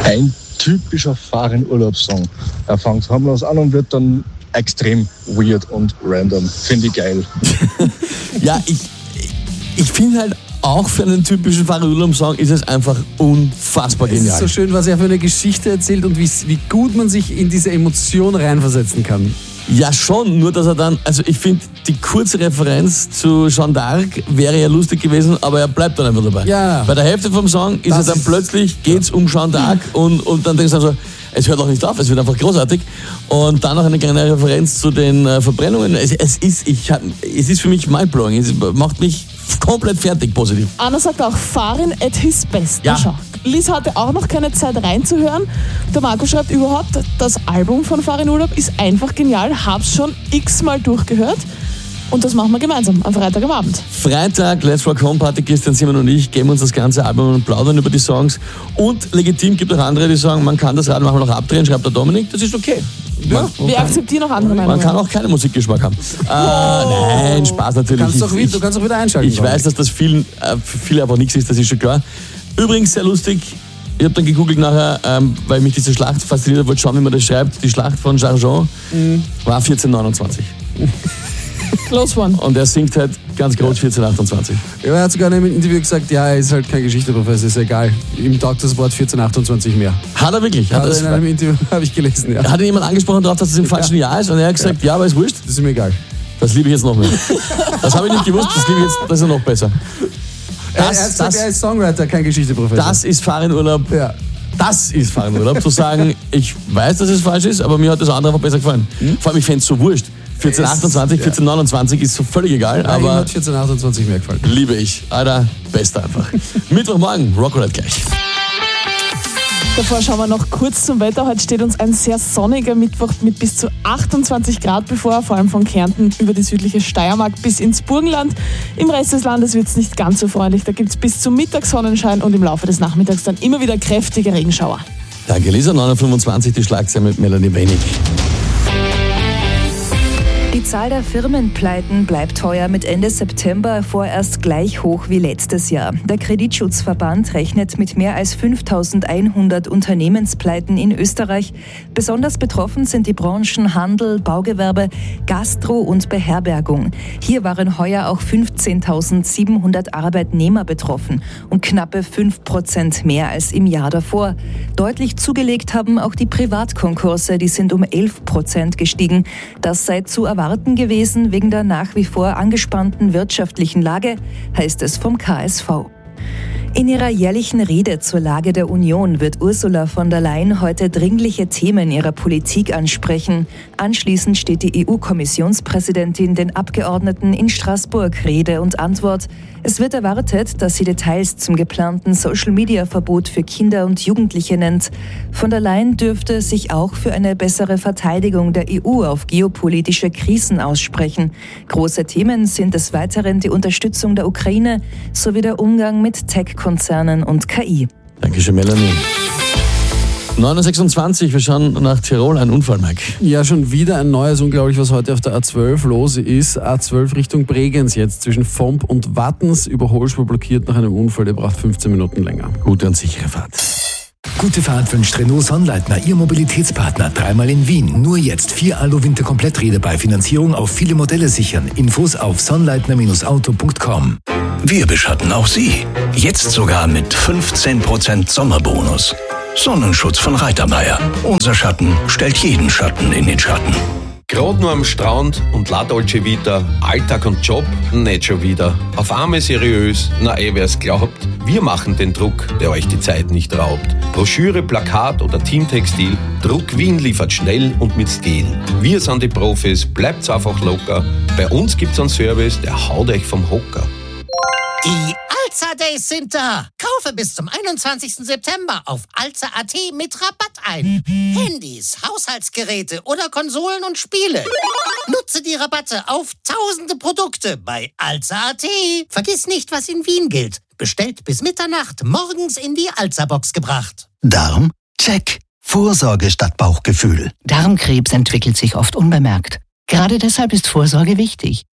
ein typischer Fahren-Urlaubssong. Er fängt harmlos an und wird dann extrem weird und random. Finde ich geil. Ja, ich finde halt auch für einen typischen Fahren-Urlaubssong ist es einfach unfassbar genial. Es ist so schön, was er für eine Geschichte erzählt und wie gut man sich in diese Emotion reinversetzen kann. Ja schon, nur dass er dann, also ich finde, die kurze Referenz zu Jeanne d'Arc wäre ja lustig gewesen, aber er bleibt dann einfach dabei. Ja. Bei der Hälfte vom Song ist er dann plötzlich, geht's um Jeanne d'Arc und dann denkst du dann so, es hört auch nicht auf, es wird einfach großartig. Und dann noch eine kleine Referenz zu den Verbrennungen. Es ist für mich mindblowing, es macht mich komplett fertig positiv. Anna sagt auch, Farin at his best. Ja. Schau. Liz hatte auch noch keine Zeit reinzuhören. Der Marco schreibt überhaupt, das Album von Farin Urlaub ist einfach genial, hab's schon x-mal durchgehört. Und das machen wir gemeinsam am Freitag am Abend. Freitag, Let's Rock Home Party, Christian, Simon und ich geben uns das ganze Album und plaudern über die Songs. Und legitim gibt auch andere, die sagen, man kann das Rad manchmal noch abdrehen, schreibt der Dominik, das ist okay. Wir akzeptieren auch andere Meinungen. Man kann auch keinen Musikgeschmack haben. Nein, Spaß natürlich. Du kannst auch wieder einschalten. Ich weiß, dass das für viele einfach nichts ist, das ist schon klar. Übrigens sehr lustig, ich habe dann gegoogelt nachher, weil mich diese Schlacht fasziniert hat, wollte schauen, wie man das schreibt. Die Schlacht von Jargeau war 1429. Close one. Und er singt halt ganz groß 1428. Ja, er hat sogar in einem Interview gesagt, ja, er ist halt kein Geschichteprofessor, ist egal. Ihm taugt das Wort 1428 mehr. Hat er wirklich? Hat er in einem Interview, habe ich gelesen, ja. Hat ihn jemand angesprochen darauf, dass es im falschen Jahr ist? Und er hat gesagt, ja, aber ist wurscht. Das ist mir egal. Das liebe ich jetzt noch mehr. Das habe ich nicht gewusst, das liebe ich jetzt, das ist ja noch besser. Er ist Songwriter, kein Geschichteprofessor. Das ist Farin-Urlaub. Ja. Das ist Farin-Urlaub. Zu sagen, ich weiß, dass es falsch ist, aber mir hat das andere einfach besser gefallen. Vor allem, ich fände es so wurscht. 1428, 1429 ist so völlig egal, Nein, aber mir hat 1428 mehr gefallen. liebe ich. Alter, bester einfach. Mittwochmorgen, Rock'n'Roll gleich. Davor schauen wir noch kurz zum Wetter. Heute steht uns ein sehr sonniger Mittwoch mit bis zu 28 Grad bevor, vor allem von Kärnten über die südliche Steiermark bis ins Burgenland. Im Rest des Landes wird es nicht ganz so freundlich. Da gibt es bis zum Mittag Sonnenschein und im Laufe des Nachmittags dann immer wieder kräftige Regenschauer. Danke, Lisa. 9.25 die Schlagzeile mit Melanie Wenig. Die Zahl der Firmenpleiten bleibt heuer mit Ende September vorerst gleich hoch wie letztes Jahr. Der Kreditschutzverband rechnet mit mehr als 5.100 Unternehmenspleiten in Österreich. Besonders betroffen sind die Branchen Handel, Baugewerbe, Gastro und Beherbergung. Hier waren heuer auch 15.700 Arbeitnehmer betroffen und knappe 5% mehr als im Jahr davor. Deutlich zugelegt haben auch die Privatkonkurse, die sind um 11% gestiegen. Das sei zu erwarten gewesen wegen der nach wie vor angespannten wirtschaftlichen Lage, heißt es vom KSV. In ihrer jährlichen Rede zur Lage der Union wird Ursula von der Leyen heute dringliche Themen ihrer Politik ansprechen. Anschließend steht die EU-Kommissionspräsidentin den Abgeordneten in Straßburg Rede und Antwort. Es wird erwartet, dass sie Details zum geplanten Social-Media-Verbot für Kinder und Jugendliche nennt. Von der Leyen dürfte sich auch für eine bessere Verteidigung der EU auf geopolitische Krisen aussprechen. Große Themen sind des Weiteren die Unterstützung der Ukraine sowie der Umgang mit Tech-Konzernen und KI. Dankeschön, Melanie. 9.26 wir schauen nach Tirol, ein Unfall, Mike. Ja, schon wieder ein neues, unglaublich, was heute auf der A12 los ist. A12 Richtung Bregenz jetzt, zwischen Vomp und Wattens. Überholspur blockiert nach einem Unfall, der braucht 15 Minuten länger. Gute und sichere Fahrt. Gute Fahrt wünscht Renault Sonnleitner, Ihr Mobilitätspartner. Dreimal in Wien. Nur jetzt 4 Alu-Winter-Kompletträder bei Finanzierung auf viele Modelle sichern. Infos auf sonnleitner-auto.com. Wir beschatten auch Sie. Jetzt sogar mit 15% Sommerbonus. Sonnenschutz von Reitermeier. Unser Schatten stellt jeden Schatten in den Schatten. Gerade nur am Strand und La Dolce Vita, Alltag und Job, nicht schon wieder. Auf einmal seriös, na wer's glaubt. Wir machen den Druck, der euch die Zeit nicht raubt. Broschüre, Plakat oder Teamtextil, Druck Wien liefert schnell und mit Stil. Wir sind die Profis, bleibt's einfach locker. Bei uns gibt's einen Service, der haut euch vom Hocker. Die Alza Days sind da. Kaufe bis zum 21. September auf alza.at mit Rabatt ein. Handys, Haushaltsgeräte oder Konsolen und Spiele. Nutze die Rabatte auf tausende Produkte bei alza.at. Vergiss nicht, was in Wien gilt. Bestellt bis Mitternacht, morgens in die Alza-Box gebracht. Darm? Check. Vorsorge statt Bauchgefühl. Darmkrebs entwickelt sich oft unbemerkt. Gerade deshalb ist Vorsorge wichtig.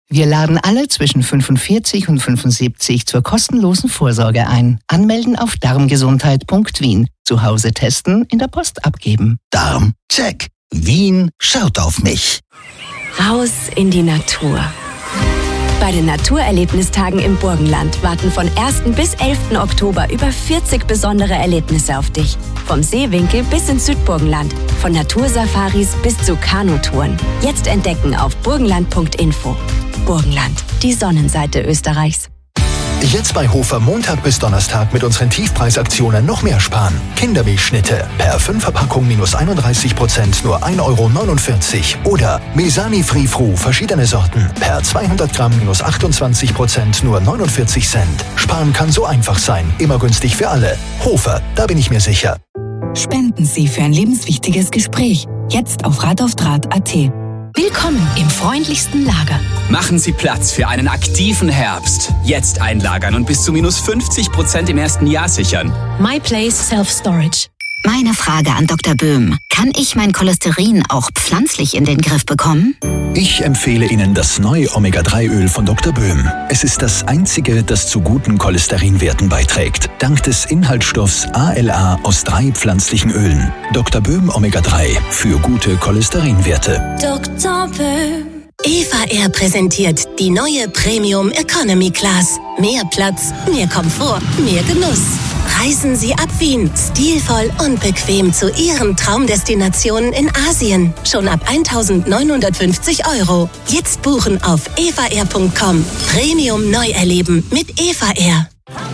Wir laden alle zwischen 45 und 75 zur kostenlosen Vorsorge ein. Anmelden auf darmgesundheit.wien. Zu Hause testen, in der Post abgeben. Darm, check. Wien schaut auf mich. Raus in die Natur. Bei den Naturerlebnistagen im Burgenland warten von 1. bis 11. Oktober über 40 besondere Erlebnisse auf dich. Vom Seewinkel bis ins Südburgenland, von Natursafaris bis zu Kanutouren. Jetzt entdecken auf burgenland.info. Burgenland, die Sonnenseite Österreichs. Jetzt bei Hofer Montag bis Donnerstag mit unseren Tiefpreisaktionen noch mehr sparen. Kindermilchschnitte per 5er-Packung minus 31%, nur 1,49 €. Oder Mesani Free Fru, verschiedene Sorten, per 200 Gramm minus 28%, nur 49 Cent. Sparen kann so einfach sein, immer günstig für alle. Hofer, da bin ich mir sicher. Spenden Sie für ein lebenswichtiges Gespräch. Jetzt auf radaufdraht.at. Willkommen im freundlichsten Lager. Machen Sie Platz für einen aktiven Herbst. Jetzt einlagern und bis zu minus 50% im ersten Jahr sichern. MyPlace Self-Storage. Meine Frage an Dr. Böhm. Kann ich mein Cholesterin auch pflanzlich in den Griff bekommen? Ich empfehle Ihnen das neue Omega-3-Öl von Dr. Böhm. Es ist das einzige, das zu guten Cholesterinwerten beiträgt. Dank des Inhaltsstoffs ALA aus 3 pflanzlichen Ölen. Dr. Böhm Omega-3 für gute Cholesterinwerte. Dr. Böhm. Eva Air präsentiert die neue Premium Economy Class. Mehr Platz, mehr Komfort, mehr Genuss. Reisen Sie ab Wien, stilvoll und bequem zu Ihren Traumdestinationen in Asien. Schon ab 1.950 €. Jetzt buchen auf evaair.com. Premium neu erleben mit Eva Air.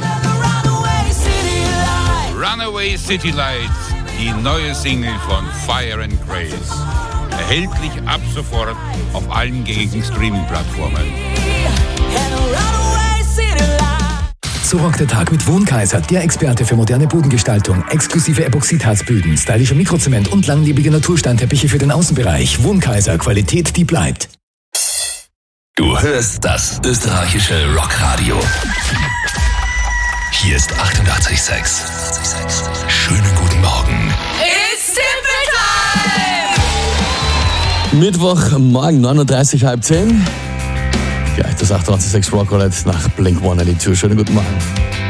Runaway City Lights, die neue Single von Fire and Grace. Erhältlich ab sofort auf allen gängigen Streaming-Plattformen. So rockt der Tag mit Wohnkaiser, der Experte für moderne Bodengestaltung, exklusive Epoxidharzböden, stylischer Mikrozement und langlebige Natursteinteppiche für den Außenbereich. Wohnkaiser, Qualität, die bleibt. Du hörst das österreichische Rockradio. Hier ist 88,6. Schönen guten Morgen. It's Simple Time! Mittwochmorgen, 9.30 Uhr, halb 10. Gleich das 88,6 Rock Roulette nach Blink-182. Schönen guten Morgen.